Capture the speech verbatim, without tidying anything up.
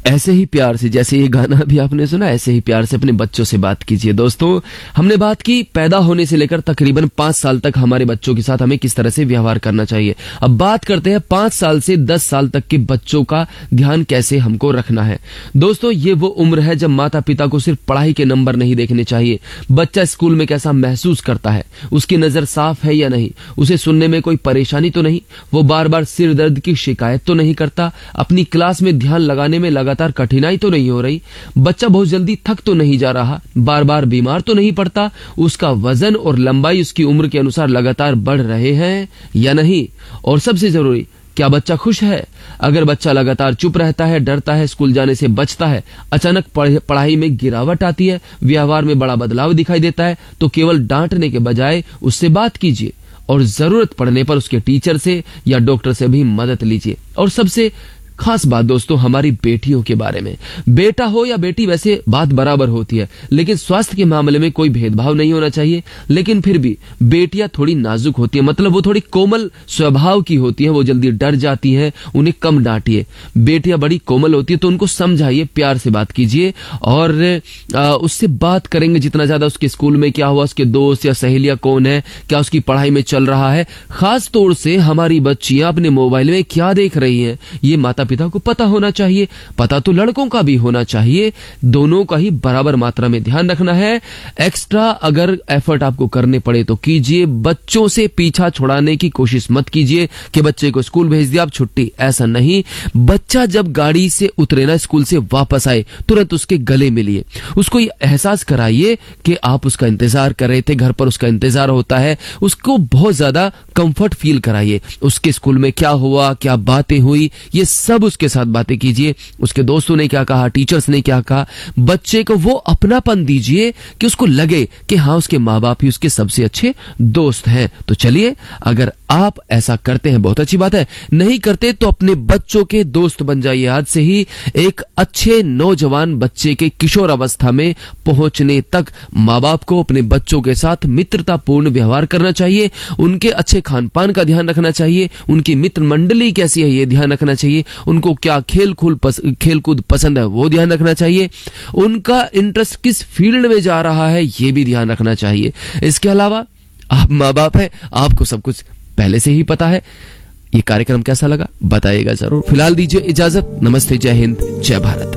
ऐसे ही प्यार से, जैसे ये गाना भी आपने सुना, ऐसे ही प्यार से अपने बच्चों से बात कीजिए। दोस्तों, हमने बात की पैदा होने से लेकर तकरीबन पांच साल तक हमारे बच्चों के साथ हमें किस तरह से व्यवहार करना चाहिए। अब बात करते हैं पांच साल से दस साल तक के बच्चों का ध्यान कैसे हमको रखना है। दोस्तों, ये वो उम्र है जब माता पिता को सिर्फ पढ़ाई के नंबर नहीं देखने चाहिए, बच्चा स्कूल में कैसा महसूस करता है, उसकी नजर साफ है या नहीं, उसे सुनने में कोई परेशानी तो नहीं, वो बार बार सिर दर्द की शिकायत तो नहीं करता, अपनी क्लास में ध्यान लगाने में लगातार कठिनाई तो नहीं हो रही, बच्चा बहुत जल्दी थक तो नहीं जा रहा, बार बार बीमार तो नहीं पड़ता, उसका वजन और लंबाई उसकी उम्र के अनुसार लगातार बढ़ रहे हैं या नहीं, और सबसे जरूरी, क्या बच्चा खुश है। अगर बच्चा लगातार चुप रहता है, डरता है, स्कूल जाने से बचता है, अचानक पढ़ाई में गिरावट आती है, व्यवहार में बड़ा बदलाव दिखाई देता है, तो केवल डांटने के बजाय उससे बात कीजिए और जरूरत पड़ने पर उसके टीचर से या डॉक्टर से भी मदद लीजिए। और सबसे खास बात दोस्तों, हमारी बेटियों के बारे में, बेटा हो या बेटी वैसे बात बराबर होती है, लेकिन स्वास्थ्य के मामले में कोई भेदभाव नहीं होना चाहिए। लेकिन फिर भी बेटियां थोड़ी नाजुक होती है, मतलब वो थोड़ी कोमल स्वभाव की होती है, वो जल्दी डर जाती हैं, उन्हें कम डांटिए। बेटियां बड़ी कोमल होती है तो उनको समझाइए, प्यार से बात कीजिए और आ, उससे बात करेंगे जितना ज्यादा, उसके स्कूल में क्या हुआ, उसके दोस्त या सहेलियां कौन है, क्या उसकी पढ़ाई में चल रहा है, खास तौर से हमारी बच्चियां अपने मोबाइल में क्या देख रही हैं, ये माता पिता को पता होना चाहिए। पता तो लड़कों का भी होना चाहिए, दोनों का ही बराबर मात्रा में ध्यान रखना है। एक्स्ट्रा अगर एफर्ट आपको करने पड़े तो कीजिए, बच्चों से पीछा छुड़ाने की कोशिश मत कीजिए कि बच्चे को स्कूल भेज दिया अब छुट्टी, ऐसा नहीं। बच्चा जब गाड़ी से उतरे ना, स्कूल से वापस आए, तुरंत उसके गले मिलिए, उसको ये एहसास कराइए कि आप उसका इंतजार कर रहे थे, घर पर उसका इंतजार होता है, उसको बहुत ज्यादा कंफर्ट फील कराइए। उसके स्कूल में क्या हुआ, क्या बातें हुई, ये सब उसके साथ बातें कीजिए, उसके दोस्तों ने क्या कहा, टीचर्स ने क्या कहा, बच्चे को वो अपनापन दीजिए कि उसको लगे कि हाँ, उसके माँ बाप ही उसके सबसे अच्छे दोस्त हैं। तो चलिए, अगर आप ऐसा करते हैं बहुत अच्छी बात है, नहीं करते तो अपने बच्चों के दोस्त बन जाइए। आज से ही एक अच्छे नौजवान बच्चे के किशोर अवस्था में पहुंचने तक माँ बाप को अपने बच्चों के साथ मित्रतापूर्ण व्यवहार करना चाहिए, उनके अच्छे खान पान का ध्यान रखना चाहिए, उनकी मित्र मंडली कैसी है ये ध्यान रखना चाहिए, उनको क्या खेल कूद पस, खेल कूद पसंद है वो ध्यान रखना चाहिए, उनका इंटरेस्ट किस फील्ड में जा रहा है ये भी ध्यान रखना चाहिए। इसके अलावा आप माँ बाप है, आपको सब कुछ पहले से ही पता है। ये कार्यक्रम कैसा लगा बताइएगा जरूर। फिलहाल दीजिए इजाजत, नमस्ते, जय हिंद, जय भारत।